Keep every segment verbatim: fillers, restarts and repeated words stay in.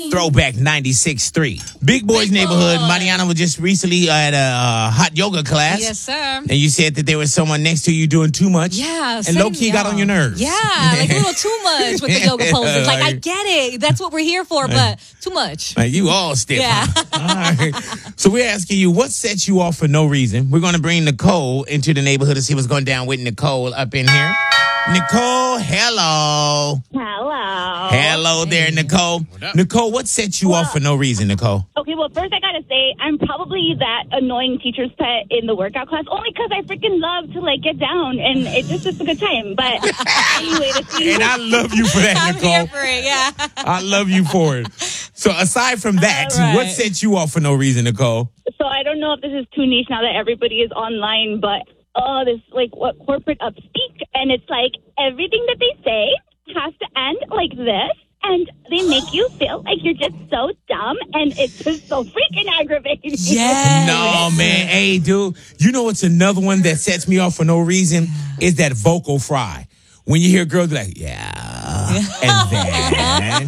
Throwback ninety-six point three. Big Boys Neighborhood. Mariana was just recently at a uh, hot yoga class. Yes, sir. And you said that there was someone next to you doing too much. Yeah. And low-key got on your nerves. Yeah, like a little too much with the yoga poses. Like, I get it. That's what we're here for, but too much. Like, you all stiff. Yeah. Huh? All right. So we're asking you, what sets you off for no reason? We're going to bring Nicole into the neighborhood to see what's going down with Nicole up in here. Nicole, hello. Hello. Hello there, Nicole. What Nicole, what sets you Well- off for no reason, Nicole? Okay, well, first I gotta say, I'm probably that annoying teacher's pet in the workout class, only because I freaking love to, like, get down, and it just is a good time. But anyway, to see And I love you for that, I'm Nicole. here for it, yeah. I love you for it. So aside from that, All right. what sets you off for no reason, Nicole? So I don't know if this is too niche now that everybody is online, but oh, this like what corporate upspeak, and it's like everything that they say has to end like this, and they make you feel like you're just so dumb, and it's just so freaking aggravating. Yes. No, man. Hey, dude. You know what's another one that sets me off for no reason? Is that vocal fry. When you hear girls be like, yeah, and then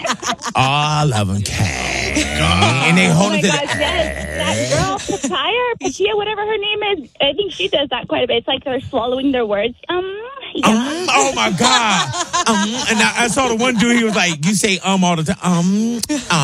all of them came. And they Oh hold my it to gosh, the yes. That girl, Papaya, Papaya, whatever her name is, I think she does that quite a bit. It's like they're swallowing their words. Um, yeah. Um, oh my God. Um, and I, I saw the one dude, he was like, you say um all the time. Um,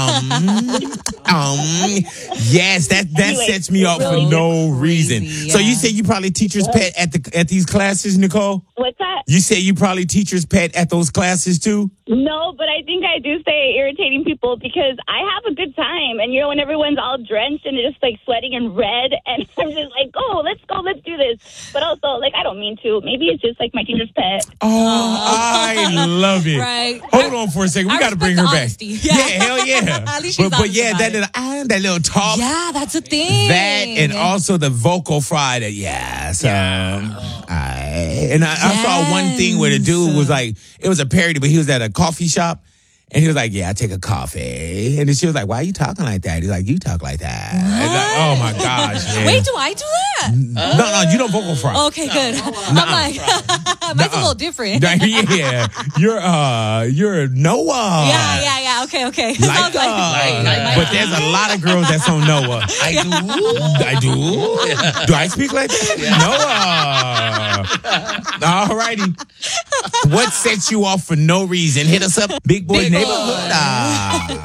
um, um. Yes, that, that Anyway, sets me off really for no reason. crazy, So you yeah. say you probably teacher's pet at the at these classes, Nicole? What's that? You say you probably teacher's pet at those classes too? No, but I think I do say irritating people because I have a good time. And, you know, when everyone's all drenched and just, like, sweating and red, and I'm just like, oh, let's go, let's do this. But also, like, I don't mean to. Maybe it's just, like, my teacher's pet. Oh, I love it. Right. Hold on for a second. We I got to bring respect her the back. honesty. Yeah. Yeah. hell yeah. At least she's but, but honest yeah, about that it. little, ah, that little talk. Yeah, that's a thing. That and also the vocal fry that, yes. Um, I, and I, I saw one thing where the dude was like, it was a parody, but he was at a coffee shop. And he was like, yeah, I take a coffee. And then she was like, why are you talking like that? He's like, you talk like that. And like, oh, my gosh. Man. Wait, do I do that? No, no, you don't vocal fry. Okay, good. I'm like, mine's a little different. Yeah. You're, uh, you're Noah. Yeah, yeah, yeah. Okay, okay. Like, Sounds like, uh, like- but there's a lot of girls that's on Noah. I do. I do. Do I speak like that? Noah. All righty. What sets you off for no reason? Hit us up, Big Boy Big Boy. Neighborhood. Ah.